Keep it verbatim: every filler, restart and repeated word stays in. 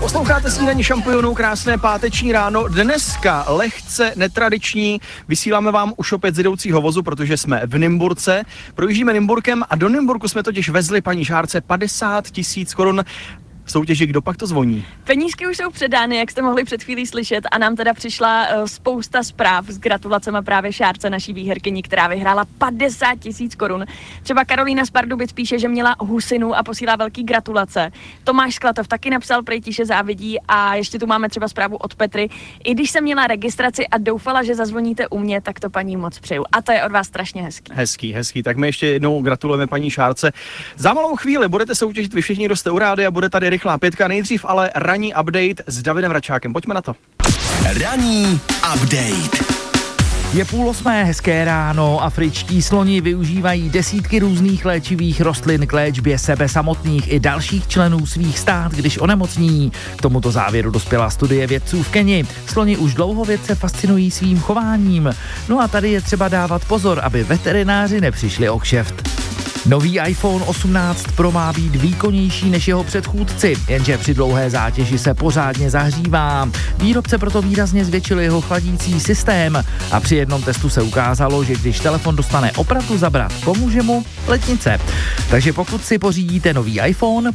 Posloucháte Snídaní šampionů, krásné páteční ráno. Dneska lehce netradiční, vysíláme vám už opět z jedoucího vozu, protože jsme v Nymburce. Projíždíme Nymburkem a do Nymburku jsme totiž vezli paní Šárce padesát tisíc korun v soutěži Kdo pak to zvoní. Penízky už jsou předány, jak jste mohli před chvílí slyšet, a nám teda přišla uh, spousta zpráv s gratulacemi právě Šárce, naší výherkyni, která vyhrála padesát tisíc korun. Třeba Karolína z Pardubic píše, že měla husinu a posílá velký gratulace. Tomáš Sklatov taky napsal, prej tiše závidí, a ještě tu máme třeba zprávu od Petry. I když jsem měla registraci a doufala, že zazvoníte u mě, tak to paní moc přeju. A to je od vás strašně hezký. Hezký, hezký. Tak my ještě jednou gratulujeme paní Šárce. Za malou chvíli budete soutěžit vy všichni, kdo jste u rádia, a bude tady rychlá pětka. Nejdřív ale ranní update s Davidem Račákem. Pojďme na to. Ranní update. Je půl osmé, hezké ráno. Afričtí sloni využívají desítky různých léčivých rostlin k léčbě sebe samotných i dalších členů svých stád, když onemocní. K tomuto závěru dospěla studie vědců v Keni. Sloni už dlouho vědce fascinují svým chováním. No a tady je třeba dávat pozor, aby veterináři nepřišli o kšeft. Nový iPhone osmnáct Pro má být výkonnější než jeho předchůdci, jenže při dlouhé zátěži se pořádně zahřívá. Výrobce proto výrazně zvětšil jeho chladící systém a při jednom testu se ukázalo, že když telefon dostane opravdu zabrat, pomůže mu letnice. Takže pokud si pořídíte nový iPhone,